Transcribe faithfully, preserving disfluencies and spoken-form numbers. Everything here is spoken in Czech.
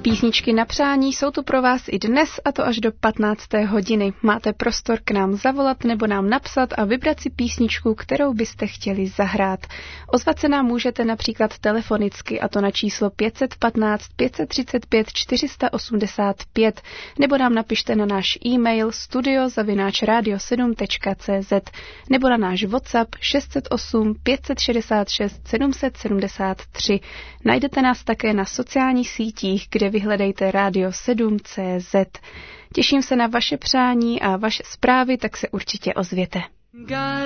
Písničky na přání jsou tu pro vás i dnes, a to až do patnácté hodiny. Máte prostor k nám zavolat nebo nám napsat a vybrat si písničku, kterou byste chtěli zahrát. Ozvat se nám můžete například telefonicky, a to na číslo pět jedna pět, pět tři pět, čtyři osm pět, nebo nám napište na náš e-mail studio zavináč radio sedm tečka cé zet nebo na náš WhatsApp šest set osm, pět set šedesát šest, sedm set sedmdesát tři. Najdete nás také na sociálních sítích, kde vyhledejte Radio sedm tečka cé zet. Těším se na vaše přání a vaše zprávy, tak se určitě ozvěte.